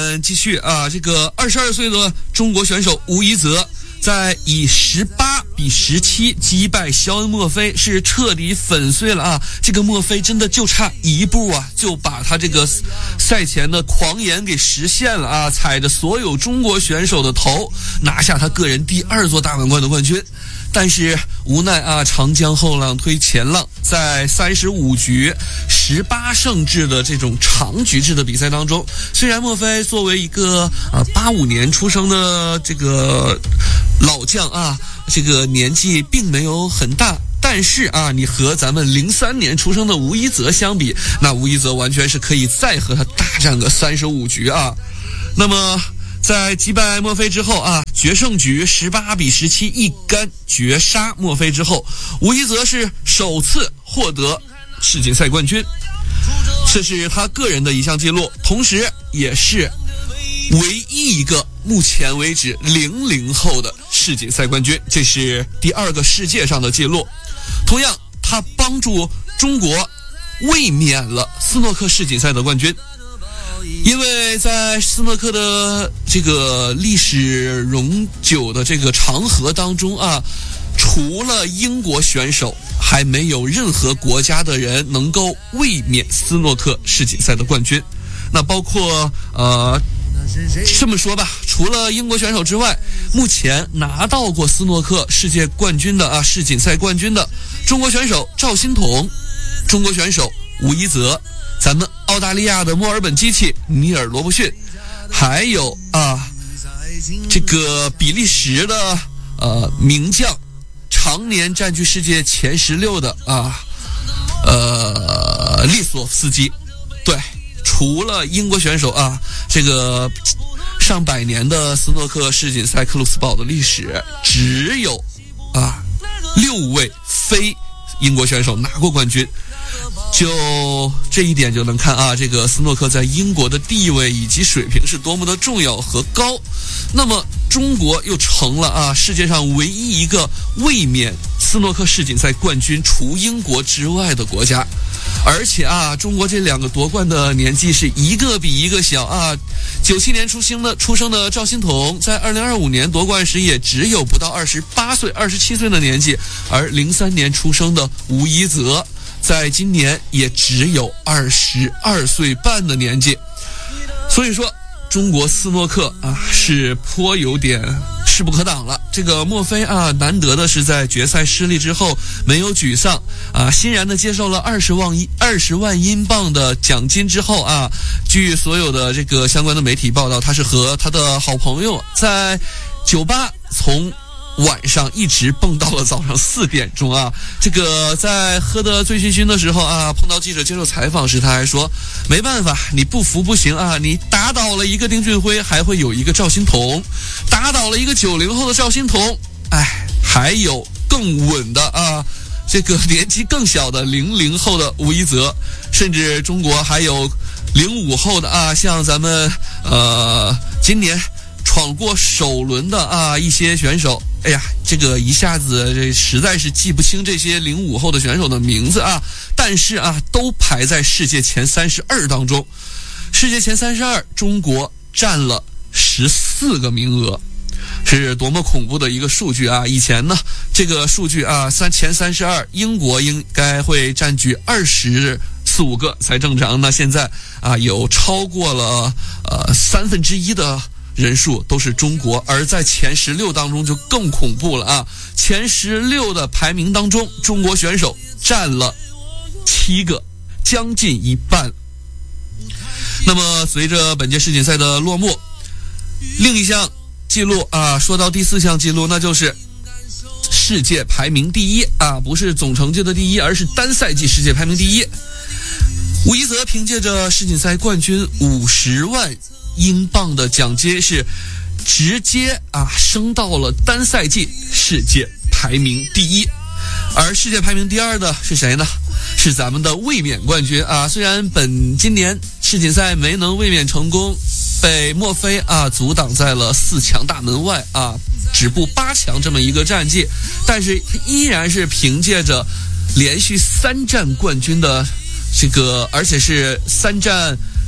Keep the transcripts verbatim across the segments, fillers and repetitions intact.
们继续啊，这个二十二岁的中国选手吴一泽在以十八比十七击败肖恩墨菲，是彻底粉碎了啊！这个墨菲真的就差一步啊，就把他这个赛前的狂言给实现了啊！踩着所有中国选手的头，拿下他个人第二座大满贯的冠军。但是无奈啊，长江后浪推前浪，在三十五局十八胜制的这种长局制的比赛当中，虽然墨菲作为一个呃八五年出生的这个老将啊，这个年纪并没有很大，但是啊，你和咱们零三年出生的吴一泽相比，那吴一泽完全是可以再和他大战个三十五局啊。那么在击败墨菲之后啊，决胜局十八比十七一杆绝杀墨菲之后，吴一泽是首次获得世锦赛冠军，这是他个人的一项记录，同时也是唯一一个目前为止零零后的世锦赛冠军，这是第二个世界上的记录。同样，他帮助中国卫冕了斯诺克世锦赛的冠军。因为在斯诺克的这个历史永久的这个长河当中啊，除了英国选手，还没有任何国家的人能够卫冕斯诺克世锦赛的冠军。那包括呃这么说吧，除了英国选手之外，目前拿到过斯诺克世界冠军的啊世锦赛冠军的中国选手赵心童，中国选手吴一泽，咱们澳大利亚的墨尔本机器尼尔罗伯逊，还有啊这个比利时的呃名将，常年占据世界前十六的啊呃利索夫斯基。对，除了英国选手啊，这个上百年的斯诺克世锦赛克鲁斯堡的历史，只有啊六位非英国选手拿过冠军。就这一点就能看啊，这个斯诺克在英国的地位以及水平是多么的重要和高。那么中国又成了啊世界上唯一一个卫冕斯诺克世锦赛冠军除英国之外的国家。而且啊，中国这两个夺冠的年纪是一个比一个小啊。九七年出生的出生的赵心童，在二零二五年夺冠时也只有不到二十八岁、二十七岁的年纪，而零三年出生的吴一泽，在今年也只有二十二岁半的年纪。所以说中国斯诺克啊是颇有点势不可挡了。这个墨菲啊，难得的是在决赛失利之后没有沮丧啊，欣然的接受了二十万二十万英镑的奖金之后啊，据所有的这个相关的媒体报道，他是和他的好朋友在酒吧从晚上一直蹦到了早上四点钟啊！这个在喝得醉醺醺的时候啊，碰到记者接受采访时，他还说：“没办法，你不服不行啊！你打倒了一个丁俊晖，还会有一个赵心童；打倒了一个九零后的赵心童，哎，还有更稳的啊，这个年纪更小的零零后的吴一泽，甚至中国还有零五后的啊，像咱们呃今年闯过首轮的啊一些选手。”哎呀，这个一下子这实在是记不清这些零五后的选手的名字啊，但是啊，都排在世界前三十二当中。世界前三十二，中国占了十四个名额，是多么恐怖的一个数据啊！以前呢，这个数据啊，三前三十二，英国应该会占据二十四五个才正常。那现在啊，有超过了呃三分之一的人数都是中国，而在前十六当中就更恐怖了啊！前十六的排名当中，中国选手占了七个，将近一半。那么随着本届世锦赛的落幕，另一项记录啊，说到第四项记录，那就是世界排名第一啊，不是总成绩的第一，而是单赛季世界排名第一。吴一泽凭借着世锦赛冠军五十万英镑的奖金，是直接啊升到了单赛季世界排名第一。而世界排名第二的是谁呢？是咱们的卫冕冠军啊！虽然本今年世锦赛没能卫冕成功，被墨菲啊阻挡在了四强大门外啊，止步八强这么一个战绩，但是依然是凭借着连续三战冠军的这个，而且是三战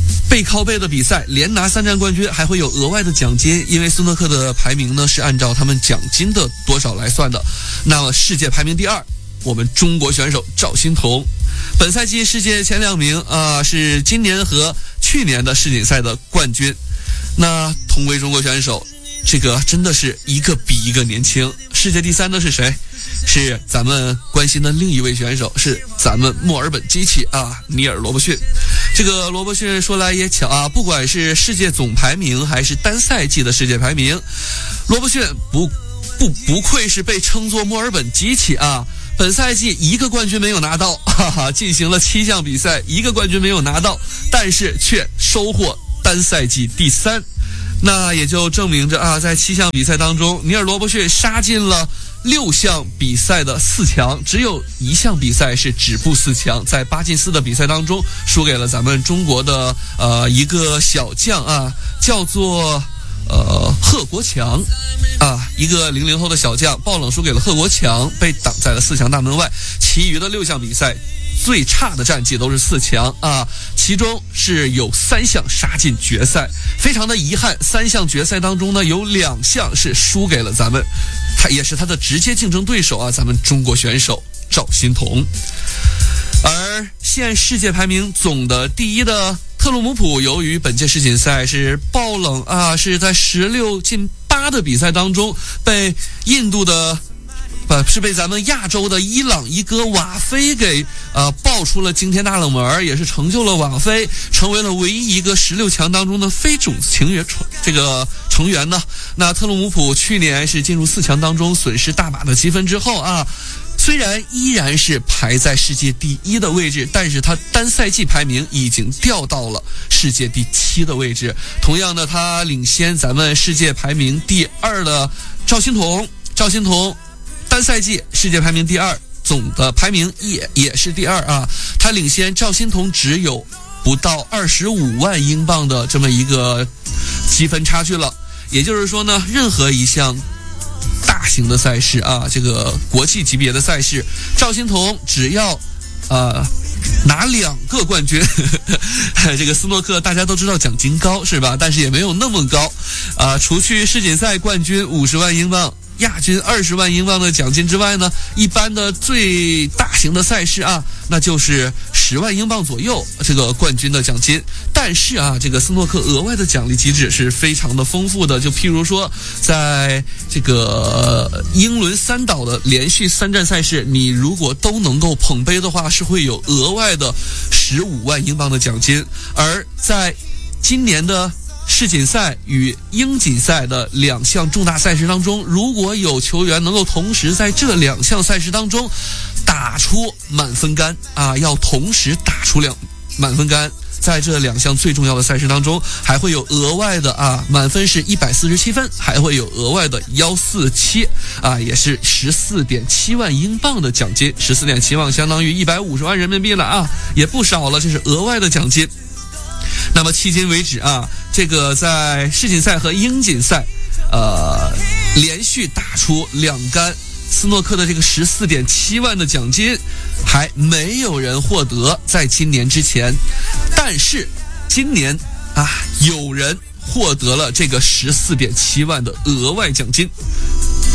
背靠背的比赛连拿三站冠军，还会有额外的奖金，因为斯诺克的排名呢是按照他们奖金的多少来算的。那么世界排名第二，我们中国选手赵心童，本赛季世界前两名啊、呃，是今年和去年的世锦赛的冠军。那同为中国选手，这个真的是一个比一个年轻。世界第三的是谁？是咱们关心的另一位选手，是咱们墨尔本机器啊，尼尔罗伯逊。这个罗伯逊说来也巧啊，不管是世界总排名还是单赛季的世界排名，罗伯逊不不不愧是被称作墨尔本机器啊。本赛季一个冠军没有拿到，哈哈，进行了七项比赛，一个冠军没有拿到，但是却收获单赛季第三。那也就证明着啊，在七项比赛当中，尼尔罗伯逊杀进了六项比赛的四强，只有一项比赛是止步四强，在八进四的比赛当中输给了咱们中国的呃一个小将啊，叫做呃贺国强啊，一个零零后的小将，爆冷输给了贺国强，被挡在了四强大门外。其余的六项比赛最差的战绩都是四强啊，其中是有三项杀进决赛，非常的遗憾，三项决赛当中呢，有两项是输给了咱们，他也是他的直接竞争对手啊，咱们中国选手赵心童。而现世界排名总的第一的特鲁姆普，由于本届世锦赛是爆冷啊，是在十六进八的比赛当中被印度的。不是被咱们亚洲的伊朗一哥瓦菲给呃爆出了惊天大冷门，也是成就了瓦菲成为了唯一一个十六强当中的非种子情缘这个成员呢。那特鲁姆普去年是进入四强当中损失大把的积分之后啊，虽然依然是排在世界第一的位置，但是他单赛季排名已经掉到了世界第七的位置。同样的，他领先咱们世界排名第二的赵心童，赵心童。单赛季世界排名第二，总的排名也也是第二啊，他领先赵心童只有不到二十五万英镑的这么一个积分差距了。也就是说呢，任何一项大型的赛事啊，这个国际级别的赛事，赵心童只要呃拿两个冠军，这个斯诺克大家都知道奖金高是吧？但是也没有那么高啊、呃，除去世锦赛冠军五十万英镑。亚军二十万英镑的奖金之外呢，一般的最大型的赛事啊，那就是十万英镑左右这个冠军的奖金。但是啊，这个斯诺克额外的奖励机制是非常的丰富的，就譬如说，在这个英伦三岛的连续三站赛事，你如果都能够捧杯的话，是会有额外的十五万英镑的奖金。而在今年的世锦赛与英锦赛的两项重大赛事当中，如果有球员能够同时在这两项赛事当中打出满分杆啊，要同时打出两满分杆，在这两项最重要的赛事当中，还会有额外的啊，满分是一百四十七分，还会有额外的一百四十七啊，也是十四点七万英镑的奖金，十四点七万相当于一百五十万人民币了啊，也不少了，这是额外的奖金。那么迄今为止啊，这个在世锦赛和英锦赛，呃，连续打出两杆斯诺克的这个十四点七万的奖金，还没有人获得在今年之前。但是今年啊，有人获得了这个十四点七万的额外奖金。